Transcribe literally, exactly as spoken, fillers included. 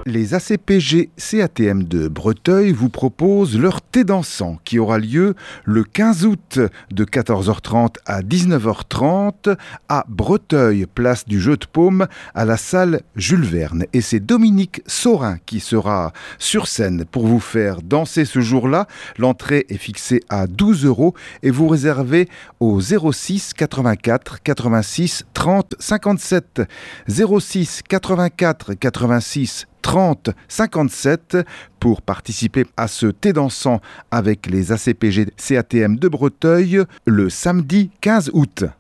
Les A C P G C A T M de Breteuil vous proposent leur thé dansant qui aura lieu le quinze août de quatorze heures trente à dix-neuf heures trente à Breteuil, place du Jeu de Paume, à la salle Jules Verne. Et c'est Dominique Saurin qui sera sur scène pour vous faire danser ce jour-là. L'entrée est fixée à douze euros et vous réservez au zéro six quatre-vingt-quatre quatre-vingt-six trente cinquante-sept. zéro six quatre-vingt-quatre quatre-vingt-six trente cinquante-sept pour participer à ce thé dansant avec les A C P G C A T M de Breteuil le samedi quinze août.